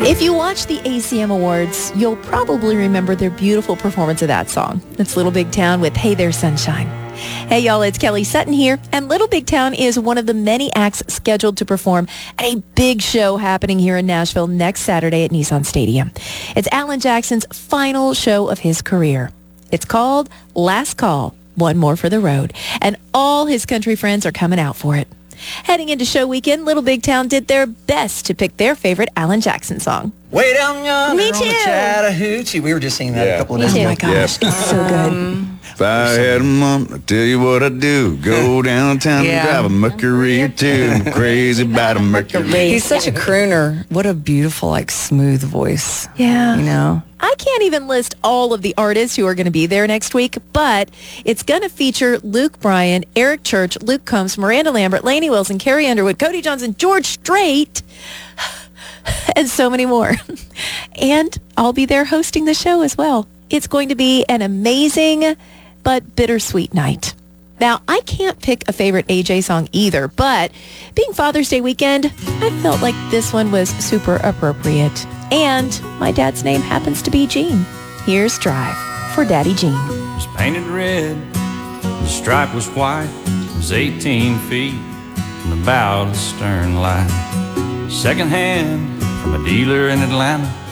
If you watch the ACM Awards, you'll probably remember their beautiful performance of that song. It's Little Big Town with Hey There Sunshine. Hey y'all, it's Kelly Sutton here, and Little Big Town is one of the many acts scheduled to perform at a big show happening here in Nashville next Saturday at Nissan Stadium. It's Alan Jackson's final show of his career. It's called Last Call, One More for the Road, and all his country friends are coming out for it. Heading into show weekend, Little Big Town did their best to pick their favorite Alan Jackson song. Way down yonder Me on the too. Chattahoochee. We were just singing that a couple of days Oh ago. my gosh, it's so good. If I had a mom, I'd tell you what I'd do. Go downtown and drive a Mercury or two. I'm crazy about a Mercury. He's such a crooner. What a beautiful, smooth voice. Yeah. You know? I can't even list all of the artists who are going to be there next week, but it's going to feature Luke Bryan, Eric Church, Luke Combs, Miranda Lambert, Lainey Wilson, Carrie Underwood, Cody Johnson, George Strait, and so many more. And I'll be there hosting the show as well. It's going to be an amazing but bittersweet night. Now, I can't pick a favorite AJ song either, but being Father's Day weekend, I felt like this one was super appropriate. And my dad's name happens to be Gene. Here's Drive for Daddy Gene. It was painted red, the stripe was white. It was 18 feet from the bow to the stern line. Second hand from a dealer in Atlanta.